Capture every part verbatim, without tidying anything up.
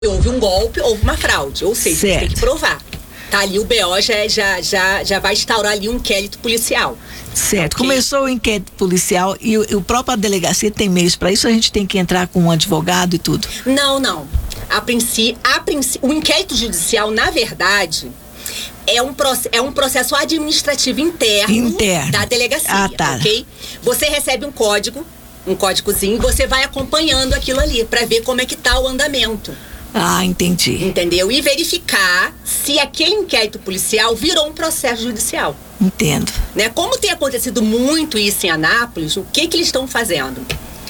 houve um golpe, houve uma fraude, ou seja, certo. Tem que provar. Tá ali o B O já, já, já, já vai instaurar ali um inquérito policial. Certo, Okay. Começou o inquérito policial e o, e o próprio delegacia tem meios para isso, a gente tem que entrar com um advogado e tudo? Não, não. A princípio, a princípio, o inquérito judicial, na verdade, é um, é um processo administrativo interno, interno. da delegacia, ah, tá. ok? Você recebe um código, um códigozinho, e você vai acompanhando aquilo ali para ver como é que tá o andamento. Ah, entendi. Entendeu? E verificar se aquele inquérito policial virou um processo judicial. Entendo. Né? Como tem acontecido muito isso em Anápolis, o que que eles estão fazendo?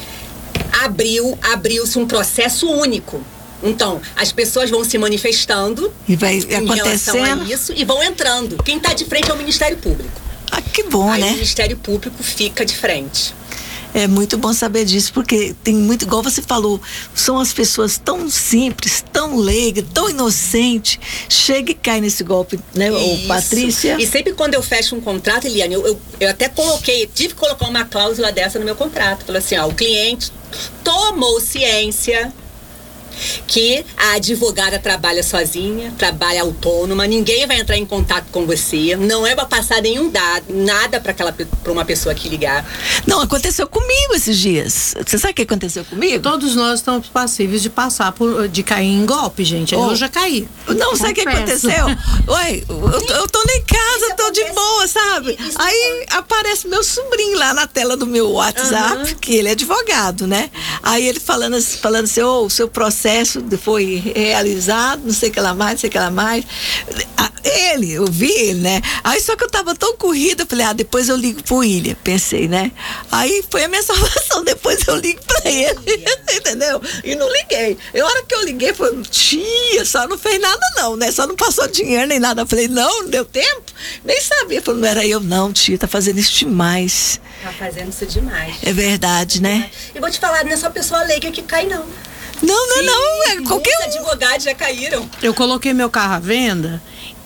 Abriu, abriu-se um processo único. Então, as pessoas vão se manifestando e vai em acontecendo relação a isso e vão entrando. Quem está de frente é o Ministério Público. Ah, que bom, Aí né? o Ministério Público fica de frente. É muito bom saber disso, porque tem muito, igual você falou, são as pessoas tão simples, tão leigas, tão inocentes, chega e cai nesse golpe, né, ô, Patrícia? E sempre quando eu fecho um contrato, Eliane, eu, eu, eu até coloquei, tive que colocar uma cláusula dessa no meu contrato. Falei assim, ó, o cliente tomou ciência que a advogada trabalha sozinha, trabalha autônoma, ninguém vai entrar em contato com você, não é para passar nenhum dado, nada para aquela para uma pessoa que ligar. Não, aconteceu comigo esses dias. Você sabe o que aconteceu comigo? Todos nós estamos passíveis de passar por, de cair em golpe, gente. Oh. Eu já caí. Não, sabe o que aconteceu? Oi, eu, tô- eu tô nem em casa, Isso tô de acontece- boa, sabe? Isso Aí aparece meu sobrinho lá na tela do meu WhatsApp, Uhum. que ele é advogado, né? Aí ele falando, assim- falando assim, ô, o seu processo foi realizado, não sei o que lá mais, não sei o que lá mais. Ah, Ele, eu vi ele, né? Aí só que eu tava tão corrida, eu falei, ah, depois eu ligo pro William, pensei, né? Aí foi a minha salvação, depois eu ligo pra ele, entendeu? E não liguei. E a hora que eu liguei, foi, tia, só não fez nada não, né? Só não passou dinheiro nem nada. Eu falei, não, não deu tempo? Nem sabia. Falei, não era eu não, tia, tá fazendo isso demais. Tá fazendo isso demais. É verdade, né? E vou te falar, não é só pessoa leiga que cai, não. Não, não, Sim, não, é qualquer muitos um. advogados já caíram. Eu coloquei meu carro à venda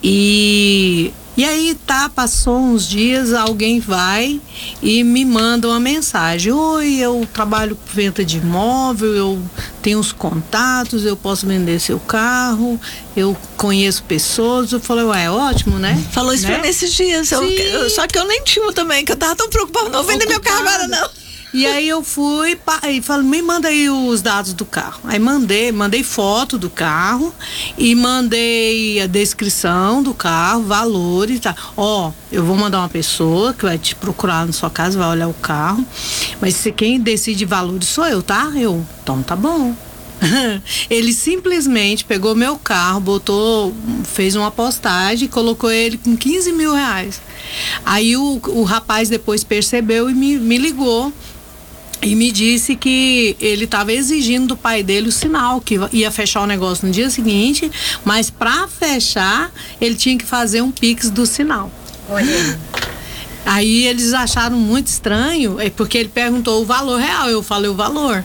e e aí tá, passou uns dias, alguém vai e me manda uma mensagem. Oi, eu trabalho com venda de imóvel, eu tenho os contatos, eu posso vender seu carro, eu conheço pessoas. Eu falei, ué, ótimo, né? Falou isso né? pra mim esses dias. Eu- Sim. eu- só que eu nem tinha também, que eu tava tão preocupada. Não vou vender meu carro agora, não. E aí eu fui pá, e falei, me manda aí os dados do carro. Aí mandei, mandei foto do carro e mandei a descrição do carro, valores e tal. Ó, eu vou mandar uma pessoa que vai te procurar na sua casa, vai olhar o carro. Mas se quem decide valores sou eu, tá? Eu, então tá bom. Ele simplesmente pegou meu carro, botou, fez uma postagem e colocou ele com quinze mil reais. Aí o, o rapaz depois percebeu e me, me ligou e me disse que ele estava exigindo do pai dele o sinal, que ia fechar o negócio no dia seguinte, mas para fechar ele tinha que fazer um pix do sinal. Olha. Aí eles acharam muito estranho, é porque ele perguntou o valor real, eu falei o valor.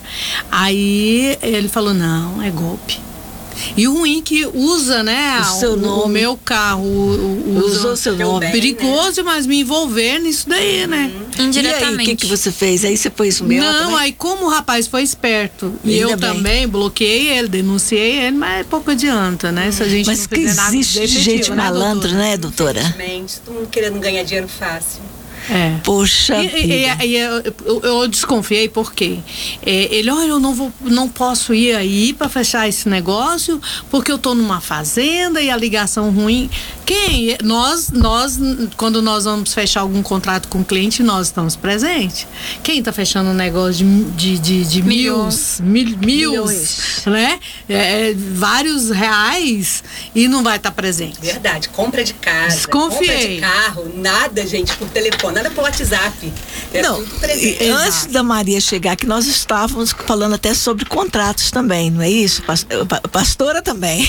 Aí ele falou, não, é golpe. E o ruim que usa, né, O seu o, nome. o meu carro, o, o, Usou seu Meu nome. bem. perigoso, mas me envolver nisso daí, né? E aí, Indiretamente. o que, que você fez? Aí você pôs o meu Não, também? aí como o rapaz foi esperto e Ainda eu bem. também bloqueei ele, denunciei ele, mas pouco adianta, né? Se a gente Mas não que fizer nada existe definitivo, gente né, malandra, doutora? né, doutora? Infelizmente, todo mundo querendo ganhar dinheiro fácil. É. Poxa E, e- vida. e- e eu, eu- eu desconfiei porque é, ele, olha, eu não vou, não posso ir aí para fechar esse negócio porque eu tô numa fazenda e a ligação ruim. Quem? Nós, nós, quando nós vamos fechar algum contrato com o cliente, nós estamos presentes. Quem tá fechando um negócio de, de, de, de Milhões. mil, mil, mil, Milhões. né? É, é, vários reais e não vai estar presente. Verdade, compra de casa, Desconfiei. compra de carro, nada, gente, por telefone, nada por WhatsApp. É Não, tudo presente. e antes da Maria chegar, que nós estávamos falando até sobre contratos também, não é isso? Pas- pa- Pastora também.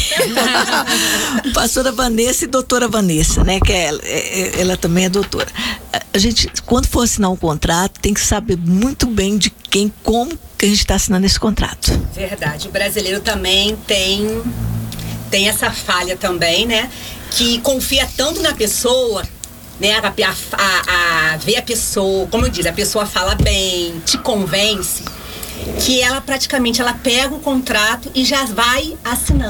Pastora Vanessa e doutora Vanessa, né? Que é, ela, é- ela também é doutora. A- A gente, quando for assinar um contrato, tem que saber muito bem de quem, como que a gente está assinando esse contrato. Verdade, o brasileiro também tem, tem essa falha também, né? Que confia tanto na pessoa, né? A, a, a, a ver a pessoa, como eu disse, a pessoa fala bem, te convence. que ela praticamente ela pega o contrato e já vai assinando.